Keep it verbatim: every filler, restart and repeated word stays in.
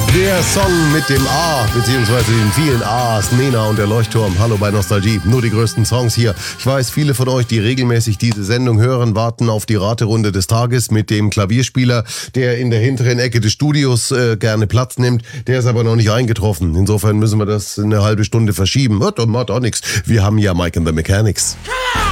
Der Song mit dem A, beziehungsweise den vielen A's, Nena und der Leuchtturm. Hallo bei Nostalgie, nur die größten Songs hier. Ich weiß, viele von euch, die regelmäßig diese Sendung hören, warten auf die Raterunde des Tages mit dem Klavierspieler, der in der hinteren Ecke des Studios äh, gerne Platz nimmt. Der ist aber noch nicht eingetroffen. Insofern müssen wir das eine halbe Stunde verschieben. Ja, das macht auch nichts. Wir haben ja Mike and the Mechanics.